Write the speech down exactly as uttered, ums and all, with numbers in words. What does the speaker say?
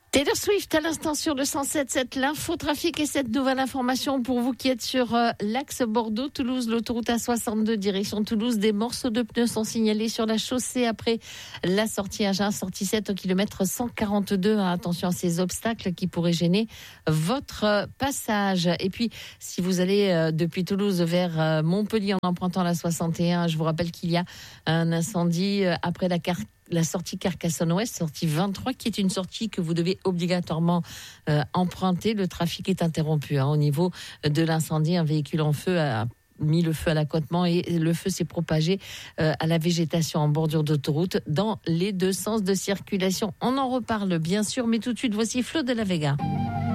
Taylor Swift à l'instant sur le cent sept virgule sept, l'infotrafic et cette nouvelle information pour vous qui êtes sur euh, l'axe Bordeaux-Toulouse, l'autoroute A soixante-deux direction Toulouse. Des morceaux de pneus sont signalés sur la chaussée après la sortie Agen, sortie sept au kilomètre cent quarante-deux. Attention à ces obstacles qui pourraient gêner votre passage. Et puis, si vous allez euh, depuis Toulouse vers euh, Montpellier en empruntant la soixante et un, je vous rappelle qu'il y a un incendie euh, après la carte. La sortie Carcassonne-Ouest, sortie vingt-trois, qui est une sortie que vous devez obligatoirement euh, emprunter. Le trafic est interrompu hein, au niveau de l'incendie. Un véhicule en feu a mis le feu à l'accotement et le feu s'est propagé euh, à la végétation en bordure d'autoroute dans les deux sens de circulation. On en reparle bien sûr, mais tout de suite, voici Flo de la Vega.